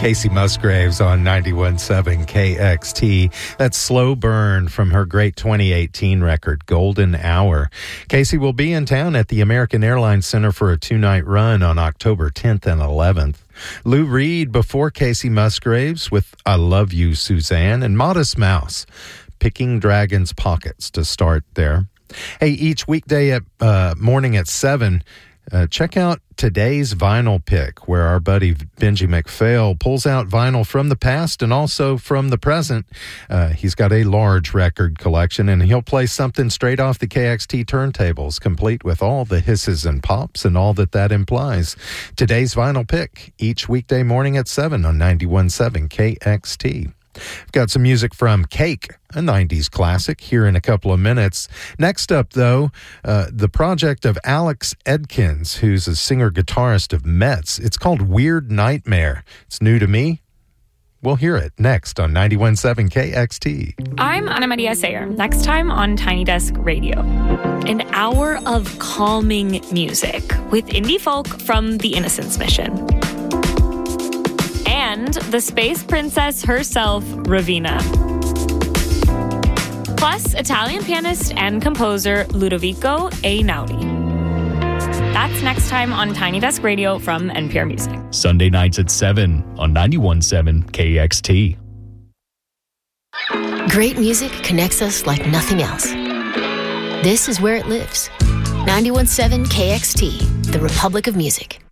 Kacey Musgraves on 91.7 KXT. That's Slow Burn from her great 2018 record, Golden Hour. Kacey will be in town at the American Airlines Center for a 2-night run on October 10th and 11th. Lou Reed before Kacey Musgraves with I Love You, Suzanne, and Modest Mouse, Picking Dragon's Pockets to start there. Hey, each weekday at morning at 7, check out today's vinyl pick, where our buddy Benji McPhail pulls out vinyl from the past and also from the present. He's got a large record collection, and he'll play something straight off the KXT turntables, complete with all the hisses and pops and all that implies. Today's vinyl pick, each weekday morning at 7 on 91.7 KXT. I've got some music from Cake, a 90s classic, here in a couple of minutes. Next up, though, the project of Alex Edkins, who's a singer-guitarist of Metz. It's called Weird Nightmare. It's new to me. We'll hear it next on 91.7 KXT. I'm Ana Maria Sayer. Next time on Tiny Desk Radio. An hour of calming music with indie folk from the Innocence Mission. And the space princess herself, Raveena. Plus, Italian pianist and composer Ludovico Einaudi. That's next time on Tiny Desk Radio from NPR Music. Sunday nights at 7 on 91.7 KXT. Great music connects us like nothing else. This is where it lives. 91.7 KXT, the Republic of Music.